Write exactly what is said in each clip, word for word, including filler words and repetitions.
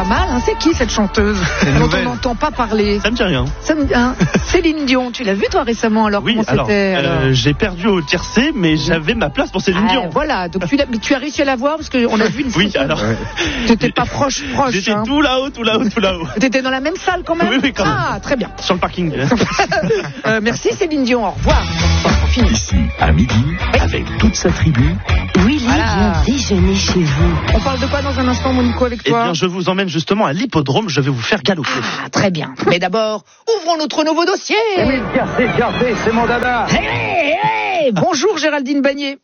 pas mal. Hein. C'est qui cette chanteuse dont on n'entend pas parler? Ça me dit rien. Ça me... hein. Céline Dion, tu l'as vue toi récemment alors? Oui, comment alors, c'était alors euh, j'ai perdu au tiercé, mais j'avais ma place pour Céline Dion. Ah, voilà, donc tu, tu as réussi à la voir parce qu'on a vu une photo. Oui, alors. Tu n'étais pas proche, proche. J'étais hein. tout là-haut, tout là-haut, tout là-haut. Tu étais dans la même salle quand même? Oui, oui, quand même. Ah, très bien. Sur le parking. euh, merci Céline Dion, au revoir. Ici, à midi, oui. Avec toute sa tribu. Willy voilà. vient déjeuner chez vous. On parle de quoi dans un instant, Monico, avec toi? Eh bien, je vous emmène justement à l'hippodrome, je vais vous faire galoper. Ah, très bien. Mais d'abord, ouvrons notre nouveau dossier. Émile Piercé, Piercé, c'est mon dada. Hey, hey, hey. Bonjour Géraldine Bagné.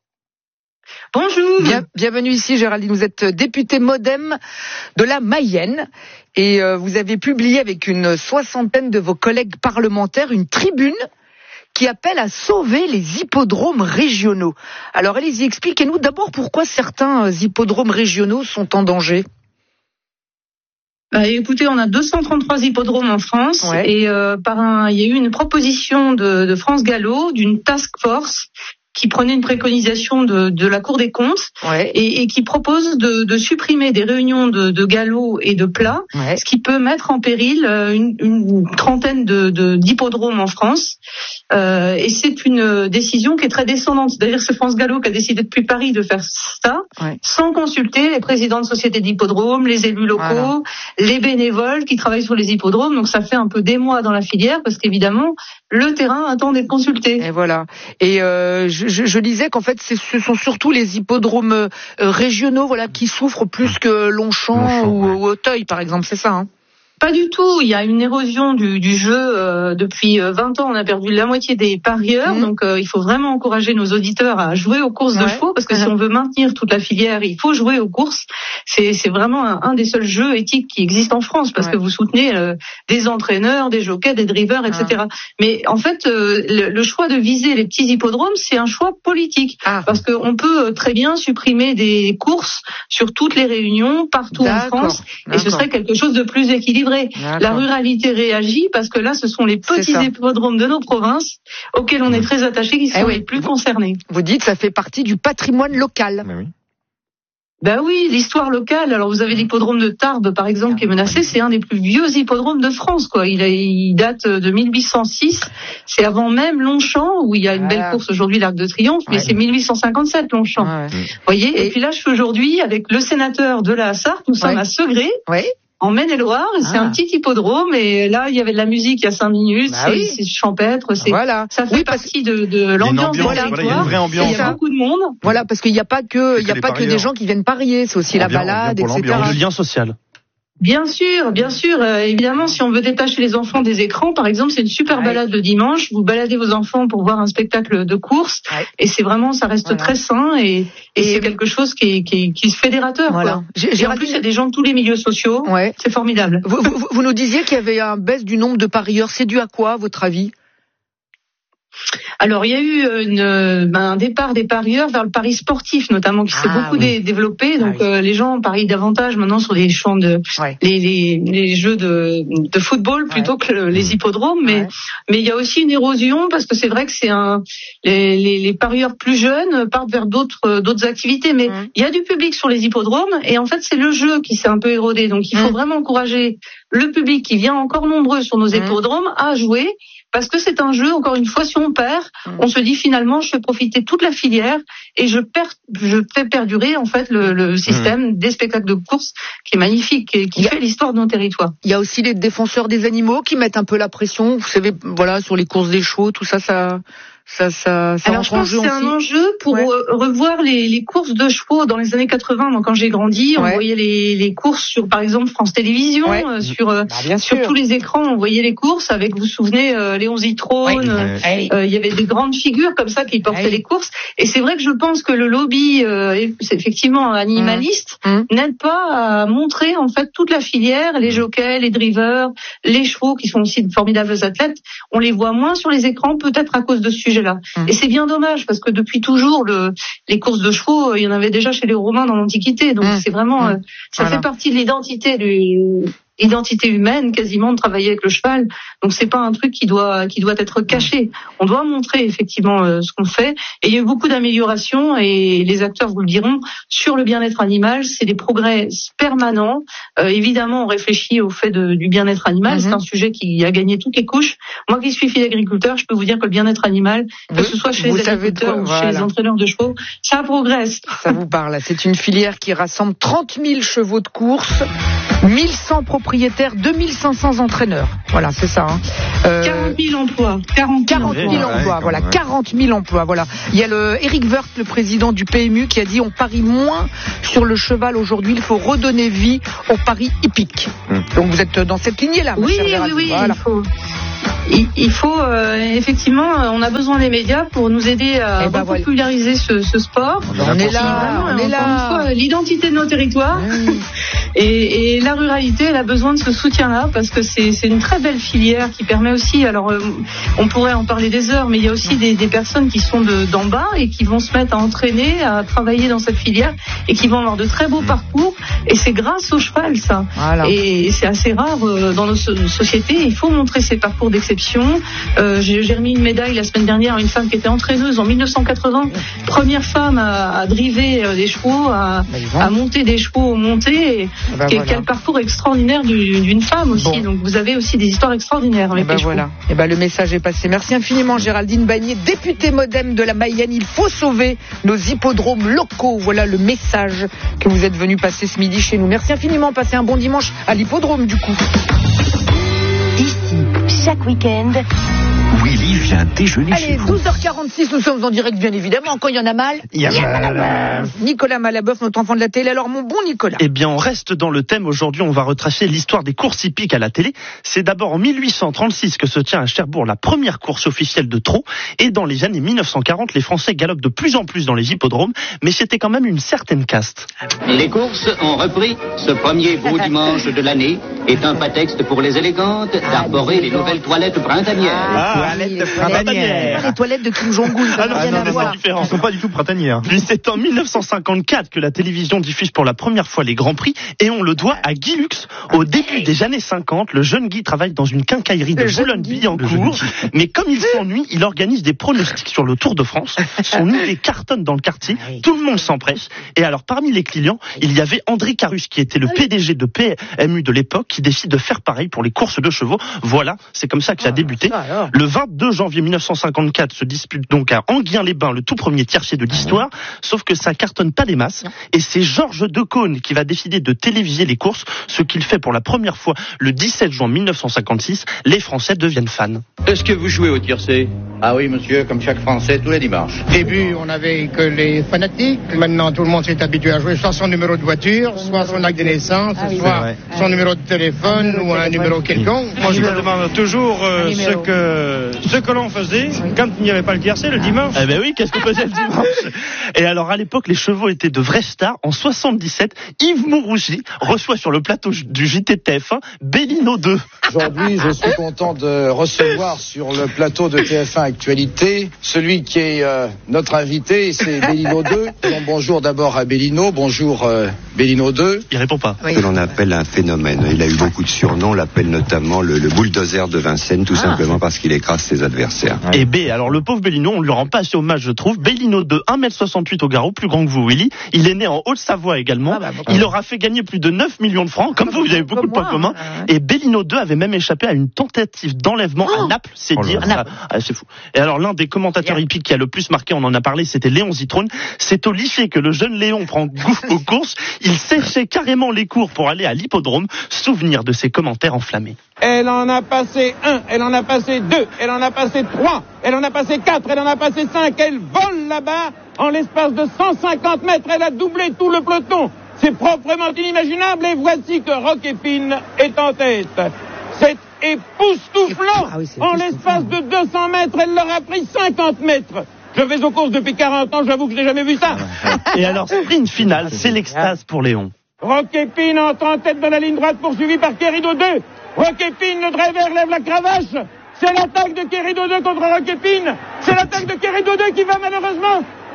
Bonjour. Bien, bienvenue ici Géraldine, vous êtes députée Modem de la Mayenne et euh, vous avez publié avec une soixantaine de vos collègues parlementaires une tribune qui appelle à sauver les hippodromes régionaux. Alors allez-y, expliquez-nous d'abord pourquoi certains hippodromes régionaux sont en danger. Bah, écoutez, on a deux cent trente-trois hippodromes en France ouais. et euh, par un, il y a eu une proposition de, de France Gallo d'une task force qui prenait une préconisation de, de la Cour des comptes ouais. et, et qui propose de, de supprimer des réunions de, de galop et de plat, ouais. ce qui peut mettre en péril une, une trentaine de, de, d'hippodromes en France. Euh, et c'est une décision qui est très descendante. C'est-à-dire que c'est France Gallo qui a décidé depuis Paris de faire ça, ouais. sans consulter les présidents de sociétés d'hippodromes, les élus locaux, voilà. les bénévoles qui travaillent sur les hippodromes. Donc ça fait un peu des mois dans la filière parce qu'évidemment, le terrain attend d'être consulté. Et voilà. Et euh, je, je, je disais qu'en fait, c'est, ce sont surtout les hippodromes euh, régionaux, voilà, qui souffrent plus que Longchamp, Longchamp ou, ouais. ou Auteuil, par exemple. C'est ça, hein? Pas du tout. Il y a une érosion du, du jeu euh, depuis vingt ans. On a perdu la moitié des parieurs, mmh. donc euh, il faut vraiment encourager nos auditeurs à jouer aux courses ouais. de chevaux, parce que mmh. si on veut maintenir toute la filière, il faut jouer aux courses. C'est, c'est vraiment un, un des seuls jeux éthiques qui existent en France, parce ouais. que vous soutenez euh, des entraîneurs, des jockeys, des drivers, et cetera. Ah. Mais en fait, euh, le, le choix de viser les petits hippodromes, c'est un choix politique, ah. parce qu'on peut très bien supprimer des courses sur toutes les réunions partout D'accord. en France, D'accord. et ce serait quelque chose de plus équilibré. D'accord. La ruralité réagit parce que là, ce sont les petits hippodromes de nos provinces auxquels on est très attachés qui sont eh oui. les plus concernés. Vous dites que ça fait partie du patrimoine local. Mais oui. Ben oui, l'histoire locale. Alors vous avez l'hippodrome de Tarbes, par exemple, qui est menacé. C'est un des plus vieux hippodromes de France, quoi. Il, a, il date de mille huit cent six. C'est avant même Longchamp, où il y a une ah. belle course aujourd'hui, l'Arc de Triomphe, mais ouais. c'est mille huit cent cinquante-sept, Longchamp. Ouais. Vous voyez. Et, et puis là, je suis aujourd'hui avec le sénateur de la Sarthe. Nous sommes ouais. à Segré. Ouais. En Maine-et-Loire, ah. c'est un petit hippodrome, et là, il y avait de la musique il y a cinq minutes, bah c'est, oui. c'est champêtre, c'est, voilà. ça fait oui, partie de, de l'ambiance des territoires. Voilà, il y a une vraie ambiance. Il y a beaucoup de monde. Voilà, parce qu'il n'y a pas que, il y a pas que des gens qui viennent parier, c'est aussi la balade, et cetera. Le lien social. Bien sûr, bien sûr. Euh, évidemment, si on veut détacher les enfants des écrans, par exemple, c'est une super ouais. balade le dimanche. Vous baladez vos enfants pour voir un spectacle de course, ouais. et c'est vraiment, ça reste voilà. très sain, et, et, et c'est quelque chose qui est, qui est, qui est fédérateur. Voilà. Quoi. J'ai, j'ai et en plus, il y a des gens de tous les milieux sociaux. Ouais. C'est formidable. Vous, vous, vous nous disiez qu'il y avait une baisse du nombre de parieurs. C'est dû à quoi, à votre avis? Alors, il y a eu une, ben, un départ des parieurs vers le pari sportif, notamment, qui s'est ah, beaucoup oui. dé- développé. Donc, ah, oui. euh, les gens parient davantage maintenant sur les champs de, ouais. les, les, les jeux de, de football plutôt ouais. que les hippodromes. Mais, ouais. mais il y a aussi une érosion, parce que c'est vrai que c'est un, les, les, les parieurs plus jeunes partent vers d'autres, d'autres activités. Mais mmh. il y a du public sur les hippodromes, et en fait, c'est le jeu qui s'est un peu érodé. Donc, il faut mmh. vraiment encourager le public qui vient encore nombreux sur nos mmh. hippodromes à jouer. Parce que c'est un jeu, encore une fois, si on perd, mmh. on se dit finalement, je fais profiter toute la filière et je, perds, je fais perdurer en fait le, le système mmh. des spectacles de course qui est magnifique et qui a, fait l'histoire de nos territoires. Il y a aussi les défenseurs des animaux qui mettent un peu la pression, vous savez, voilà, sur les courses des chevaux, tout ça, ça... Ça, ça, ça Alors je pense que c'est un enjeu pour ouais. revoir les, les courses de chevaux dans les années quatre-vingts. Donc quand j'ai grandi, on ouais. voyait les, les courses sur, par exemple, France Télévisions, ouais. euh, sur, bah, sur tous les écrans, on voyait les courses avec, vous vous souvenez, euh, Léon Zitrone. Ouais. Euh, il y avait des grandes figures comme ça qui portaient ouais. les courses. Et c'est vrai que je pense que le lobby, euh, c'est effectivement animaliste, mmh. n'aide pas à montrer en fait toute la filière, les jockeys, les drivers, les chevaux qui sont aussi de formidables athlètes. On les voit moins sur les écrans, peut-être à cause de ce sujet. Là. Et c'est bien dommage parce que depuis toujours le, les courses de chevaux, il y en avait déjà chez les Romains dans l'Antiquité, donc mmh. c'est vraiment, mmh. euh, ça voilà. fait partie de l'identité du, identité humaine quasiment de travailler avec le cheval. Donc c'est pas un truc qui doit qui doit être caché. On doit montrer effectivement euh, ce qu'on fait. Et il y a eu beaucoup d'améliorations et les acteurs vous le diront sur le bien-être animal. C'est des progrès permanents. Euh, évidemment, on réfléchit au fait de, du bien-être animal. Mm-hmm. C'est un sujet qui a gagné toutes les couches. Moi qui suis fille d'agriculteur, je peux vous dire que le bien-être animal, que ce soit chez les agriculteurs ou voilà. chez les entraîneurs de chevaux, ça progresse. Ça vous parle. C'est une filière qui rassemble trente mille chevaux de course, mille cent propriétaires, deux mille cinq cents entraîneurs. Voilà, c'est ça. Hein. Euh, quarante mille emplois. quarante mille emplois. Ouais, voilà, quarante mille emplois. Voilà. Il y a le Eric Woerth, le président du P M U, qui a dit on parie moins sur le cheval aujourd'hui. Il faut redonner vie au pari hippique. Hum. Donc vous êtes dans cette lignée-là. Oui, oui, oui, voilà. il faut. Il, il faut euh, effectivement, on a besoin des médias pour nous aider à ben populariser voilà. ce, ce sport. On est là, on est là. Fois, l'identité de nos territoires oui. et, et la ruralité, elle a besoin de ce soutien-là parce que c'est, c'est une très belle filière qui permet aussi. Alors, euh, on pourrait en parler des heures, mais il y a aussi des, des personnes qui sont de, d'en bas et qui vont se mettre à entraîner, à travailler dans cette filière et qui vont avoir de très beaux parcours. Et c'est grâce au cheval, ça. Voilà. Et, et c'est assez rare euh, dans nos sociétés. Il faut montrer ces parcours d'exception. Euh, j'ai, j'ai remis une médaille la semaine dernière à une femme qui était entraîneuse en mille neuf cent quatre-vingts, première femme à, à driver des chevaux, à, à monter des chevaux au monté. Et, ben quel, voilà. quel parcours extraordinaire du, d'une femme aussi. Bon. Donc vous avez aussi des histoires extraordinaires avec et ben les voilà. chevaux. Et ben le message est passé. Merci infiniment Géraldine Bagné, députée MoDem de la Mayenne. Il faut sauver nos hippodromes locaux. Voilà le message que vous êtes venu passer ce midi chez nous. Merci infiniment. Passez un bon dimanche à l'hippodrome du coup. Ici, chaque week-end, Willy vient déjeuner Allez, chez vous. douze heures quarante-six, nous sommes en direct bien évidemment. Quand il y en a mal, il y a mal. Nicolas Malaboeuf, notre enfant de la télé. Alors mon bon Nicolas. Eh bien, on reste dans le thème. Aujourd'hui, on va retracer l'histoire des courses hippiques à la télé. C'est d'abord en mille huit cent trente-six que se tient à Cherbourg la première course officielle de trot. Et dans les années mille neuf cent quarante, les Français galopent de plus en plus dans les hippodromes. Mais c'était quand même une certaine caste. Les courses ont repris. Ce premier beau dimanche de l'année est un prétexte pour les élégantes d'arborer les nouvelles toilettes printanières. Ah, toilettes printanières. Les toilettes de Kim Jong-un, ça n'a rien à voir. Ils ne sont pas du tout printanières. Puis c'est en mille neuf cent cinquante-quatre que la télévision diffuse pour la première fois les Grands Prix et on le doit à Guy Lux. Au début des années cinquante, le jeune Guy travaille dans une quincaillerie de Boulogne-Billancourt, mais comme il s'ennuie, il organise des pronostics sur le Tour de France. Son idée cartonne dans le quartier, tout le monde s'empresse. Et alors parmi les clients, il y avait André Carus qui était le P D G de P M U de l'époque qui décide de faire pareil pour les courses de chevaux. Voilà, c'est comme ça que ça a débuté. Le vingt-deux janvier mille neuf cent cinquante-quatre se dispute donc à Enghien-les-Bains le tout premier tiercé de l'histoire, sauf que ça cartonne pas des masses et c'est Georges Decaune qui va décider de téléviser les courses, ce qu'il fait pour la première fois le dix-sept juin mille neuf cent cinquante-six. Les Français deviennent fans. Est-ce que vous jouez au tiercé ? Ah oui, monsieur, comme chaque Français, tous les dimanches. Au début, on avait que les fanatiques. Maintenant, tout le monde s'est habitué à jouer soit son numéro de voiture, soit son acte de naissance, ah oui, soit son numéro de téléphone ou un numéro quelconque. Moi, je me demande toujours euh, ce que ce que l'on faisait quand il n'y avait pas le tiercé le dimanche. Eh ben oui, qu'est-ce qu'on faisait le dimanche ? Et alors, à l'époque, les chevaux étaient de vraies stars. En soixante-dix-sept, Yves Mourouzi reçoit sur le plateau du J T de T F un Bellino deux. Aujourd'hui, je suis content de recevoir sur le plateau de T F un Actualité celui qui est euh, notre invité, c'est Bellino deux. Donc, bonjour d'abord à Bellino, bonjour euh, Bellino deux. Il répond pas. Oui. Que l'on appelle un phénomène. Il a eu beaucoup de surnoms, on l'appelle notamment le, le bulldozer de Vincennes, tout ah. simplement parce qu'il écrase ses adversaires. Et B, alors le pauvre Bellino, on lui rend pas assez hommage, je trouve. Bellino deux, un mètre soixante-huit au garrot, plus grand que vous, Willy. Il est né en Haute-Savoie également. Ah bah, bon, il aura fait gagner plus de neuf millions de francs. Comme ah, vous, vous avez beaucoup de points communs. Ah, ouais. Et Bellino deux avait même échappé à une tentative d'enlèvement oh. à Naples, c'est oh dire. Ça, ah, c'est fou. Et alors, l'un des commentateurs hippiques qui a le plus marqué, on en a parlé, c'était Léon Zitrone. C'est au lycée que le jeune Léon prend goût aux courses. Il séchait carrément les cours pour aller à l'hippodrome. Souvenir de ses commentaires enflammés. Elle en a passé un, elle en a passé deux, elle en a passé trois, elle en a passé quatre, elle en a passé cinq. Elle vole là-bas en l'espace de cent cinquante mètres. Elle a doublé tout le peloton. C'est proprement inimaginable. Et voici que Roquépine est en tête. C'est époustouflant. Ah oui, c'est en l'espace de deux cents mètres, elle leur a pris cinquante mètres. Je vais aux courses depuis quarante ans, j'avoue que je n'ai jamais vu ça. Et alors, sprint final, c'est l'extase pour Léon. Roquépine entre en tête dans la ligne droite, poursuivi par Querido deux. Roquépine, le driver lève la cravache. C'est l'attaque de Querido deux contre Roquépine. C'est l'attaque de Querido deux qui va malheureusement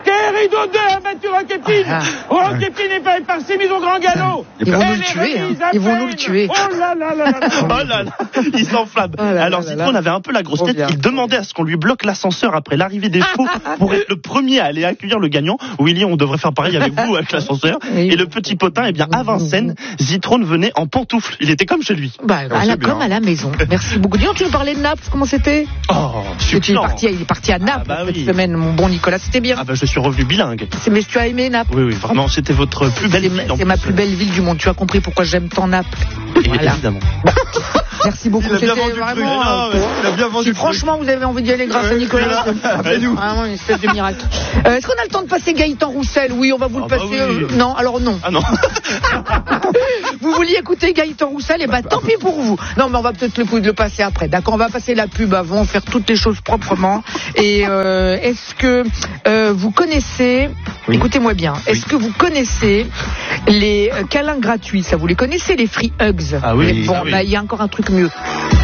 Rideau deux a battu Rock Épine. Ah, Rock Épine est pas par ses mises au grand galop. Ils vont nous le tuer. Hein. Ils vont nous le tuer. Oh là là là là. Oh là là, il s'enflamme. Oh là Alors là Zitrone là. avait un peu la grosse tête. Trop bien. Il demandait à ce qu'on lui bloque l'ascenseur après l'arrivée des chevaux pour être le premier à aller accueillir le gagnant. Willy, on devrait faire pareil avec vous avec l'ascenseur. Oui. Et le petit potin, eh bien à Vincennes, Zitrone venait en pantoufles. Il était comme chez lui. Bah, Oh, à la, c'est bien. comme à la maison. Merci beaucoup. Dis donc, tu nous parlais de Naples, comment c'était? Oh, Parce que tu es super. parti, il est parti à Naples Ah bah cette oui. semaine, mon bon Nicolas. C'était bien. Ah bah je suis revenu bilingue. C'est- Mais tu as aimé Naples? Oui, oui, vraiment, c'était votre plus belle C'est ville. ma, en c'est ma plus. plus belle ville du monde. Tu as compris pourquoi j'aime tant Naples. Et Voilà. évidemment. Merci beaucoup. Il a bien C'était vendu le truc. vraiment, Non, mais il a bien vendu si le truc. franchement vous avez envie d'y aller grâce à Nicolas, c'est Appelez-nous. vraiment une espèce de miracle. Euh, Est-ce qu'on a le temps de passer Gaëtan Roussel? Oui, on va vous le Ah bah passer. oui. euh, non, alors non. Ah non. Vous vouliez écouter Gaëtan Roussel? Et bah tant pis pour vous. Non, mais on va peut-être le, le passer après. D'accord, on va passer la pub avant, faire toutes les choses proprement. Et euh, est-ce que euh, vous connaissez, Oui. écoutez-moi bien, est-ce que vous connaissez les euh, câlins gratuits? Ça, vous les connaissez, les free hugs? Ah oui. Bon, Ah oui. bah il y a encore un truc mieux.